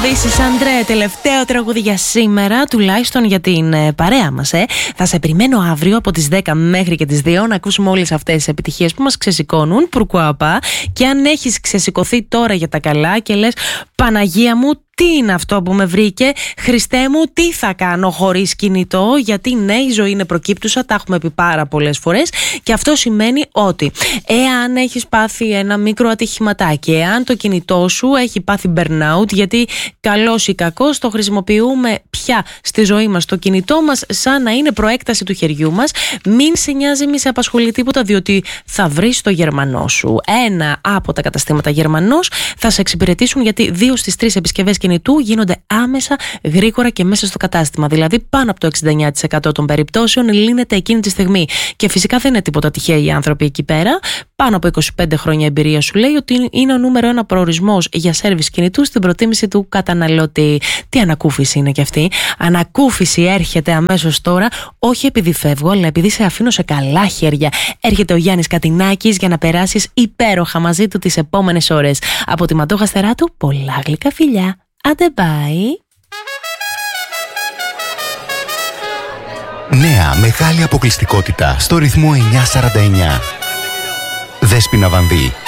This is André, τελευταίο τραγούδι για σήμερα, τουλάχιστον για την παρέα μας. Θα σε περιμένω αύριο από τις 10 μέχρι και τις 2 να ακούσουμε όλες αυτές τις επιτυχίες που μας ξεσηκώνουν. Πουρκουαπά. Και αν έχεις ξεσηκωθεί τώρα για τα καλά και λες Παναγία μου, τι είναι αυτό που με βρήκε, Χριστέ μου, τι θα κάνω χωρίς κινητό, γιατί ναι, η ζωή είναι προκύπτουσα, τα έχουμε πει πάρα πολλές φορές, και αυτό σημαίνει ότι εάν έχεις πάθει ένα μικρό ατυχηματάκι, εάν το κινητό σου έχει πάθει burnout, γιατί καλός ή κακός το χρησιμοποιούμε πια στη ζωή μας το κινητό μας σαν να είναι προέκταση του χεριού μας, μην σε νοιάζει, μη σε απασχολεί τίποτα, διότι θα βρεις το Γερμανό σου. Ένα από τα καταστήματα Γερμανός θα σε εξυπηρετήσουν, γιατί 2 στις 3 επισκευές κινητού γίνονται άμεσα, γρήγορα και μέσα στο κατάστημα. Δηλαδή, πάνω από το 69% των περιπτώσεων λύνεται εκείνη τη στιγμή. Και φυσικά δεν είναι τίποτα τυχαίοι οι άνθρωποι εκεί πέρα. Πάνω από 25 χρόνια εμπειρία σου λέει ότι είναι ο νούμερο 1 προορισμός για σέρβις κινητού στην προτίμηση του καταναλωτή. Τι ανακούφιση είναι κι αυτή. Ανακούφιση έρχεται αμέσως τώρα, όχι επειδή φεύγω, αλλά επειδή σε αφήνω σε καλά χέρια. Έρχεται ο Γιάννης Κατινάκης για να περάσεις υπέροχα μαζί του τις επόμενες ώρες. Από τη Ματώχα Στεράτου, πολλά γλυκά φιλιά. Άντε bye. Νέα μεγάλη αποκλειστικότητα στο ρυθμό 949. Δέσποινα Βανδύ.